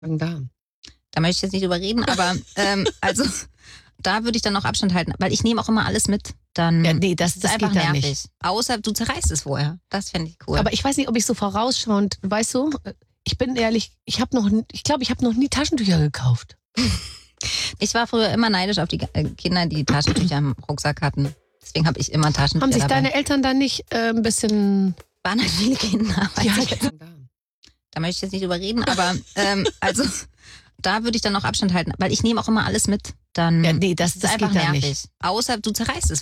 Darm. Da möchte ich jetzt nicht drüber reden, aber also da würde ich dann noch Abstand halten, weil ich nehme auch immer alles mit. Dann Ja, nee, das ist einfach geht da nervig. nicht. Außer du zerreißt es vorher. Das fände ich cool. Aber ich weiß nicht, ob ich so vorausschauend, weißt du, ich bin ehrlich, ich glaube, ich habe noch nie Taschentücher gekauft. Ich war früher immer neidisch auf die Kinder, die Taschentücher im Rucksack hatten. Deswegen habe ich immer Taschentücher Haben sich dabei. deine Eltern dann nicht ein bisschen... Waren halt viele Kinder. Ja, Da möchte ich jetzt nicht drüber reden, aber also da würde ich dann noch Abstand halten, weil ich nehme auch immer alles mit. Dann ja, nee, das ist einfach geht da nervig. nicht. Außer du zerreißt es